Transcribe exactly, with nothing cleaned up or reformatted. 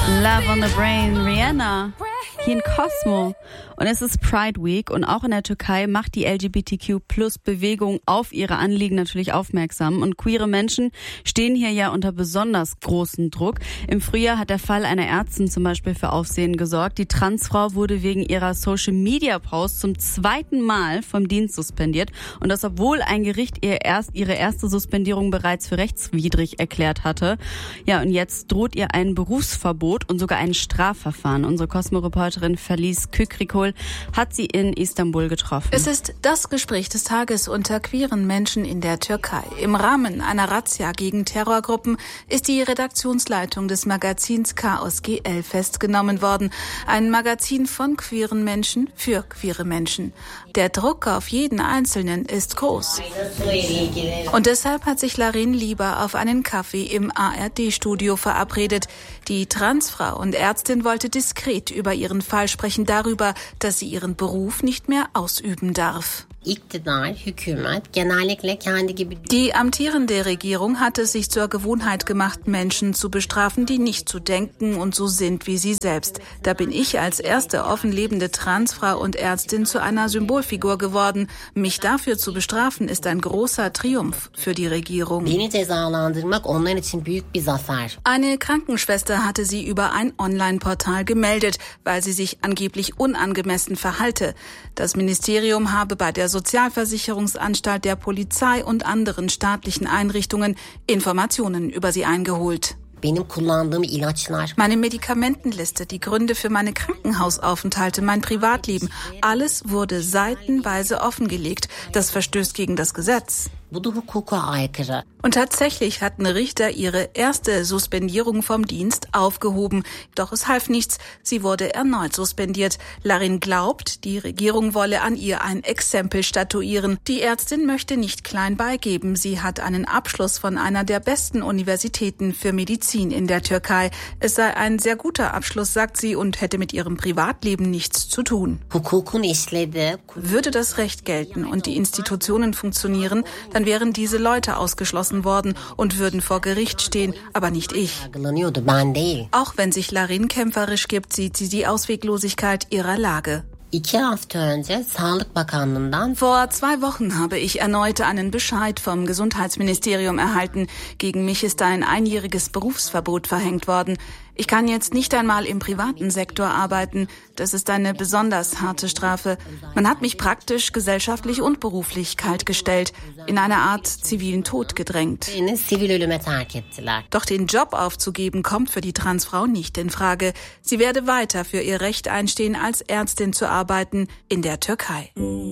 Love on the Brain, Rihanna, hier in Cosmo. Und es ist Pride Week und auch in der Türkei macht die L G B T Q Plus Bewegung auf ihre Anliegen natürlich aufmerksam. Und queere Menschen stehen hier ja unter besonders großen Druck. Im Frühjahr hat der Fall einer Ärztin zum Beispiel für Aufsehen gesorgt. Die Transfrau wurde wegen ihrer Social-Media-Posts zum zweiten Mal vom Dienst suspendiert. Und das, obwohl ein Gericht ihr erst, ihre erste Suspendierung bereits für rechtswidrig erklärt hatte. Ja, und jetzt droht ihr ein Berufsverbot und sogar ein Strafverfahren. Unsere Cosmo-Reporterin Felice Kükrikol hat sie in Istanbul getroffen. Es ist das Gespräch des Tages unter queeren Menschen in der Türkei. Im Rahmen einer Razzia gegen Terrorgruppen ist die Redaktionsleitung des Magazins Chaos G L festgenommen worden. Ein Magazin von queeren Menschen für queere Menschen. Der Druck auf jeden Einzelnen ist groß. Und deshalb hat sich Larin lieber auf einen Kaffee im A R D-Studio verabredet. Die Transfrau und Ärztin wollte diskret über ihren Fall sprechen, darüber, dass sie ihren Beruf nicht mehr ausüben darf. Die amtierende Regierung hat es sich zur Gewohnheit gemacht, Menschen zu bestrafen, die nicht so denken und so sind wie sie selbst. Da bin ich als erste offen lebende Transfrau und Ärztin zu einer Symbolfigur geworden. Mich dafür zu bestrafen, ist ein großer Triumph für die Regierung. Eine Krankenschwester hatte sie über ein Online-Portal gemeldet, weil sie sich angeblich unangemessen verhalte. Das Ministerium habe bei der Sozialversicherungsanstalt, der Polizei und anderen staatlichen Einrichtungen Informationen über sie eingeholt. Meine Medikamentenliste, die Gründe für meine Krankenhausaufenthalte, mein Privatleben, alles wurde seitenweise offengelegt. Das verstößt gegen das Gesetz. Und tatsächlich hatten Richter ihre erste Suspendierung vom Dienst aufgehoben. Doch es half nichts. Sie wurde erneut suspendiert. Larin glaubt, die Regierung wolle an ihr ein Exempel statuieren. Die Ärztin möchte nicht klein beigeben. Sie hat einen Abschluss von einer der besten Universitäten für Medizin in der Türkei. Es sei ein sehr guter Abschluss, sagt sie, und hätte mit ihrem Privatleben nichts zu tun. Würde das Recht gelten und die Institutionen funktionieren, dann wären diese Leute ausgeschlossen worden und würden vor Gericht stehen, aber nicht ich. Auch wenn sich Larin kämpferisch gibt, sieht sie die Ausweglosigkeit ihrer Lage. Vor zwei Wochen habe ich erneut einen Bescheid vom Gesundheitsministerium erhalten. Gegen mich ist ein einjähriges Berufsverbot verhängt worden. Ich kann jetzt nicht einmal im privaten Sektor arbeiten. Das ist eine besonders harte Strafe. Man hat mich praktisch gesellschaftlich und beruflich kaltgestellt, in eine Art zivilen Tod gedrängt. Doch den Job aufzugeben, kommt für die Transfrau nicht in Frage. Sie werde weiter für ihr Recht einstehen, als Ärztin zu arbeiten in der Türkei.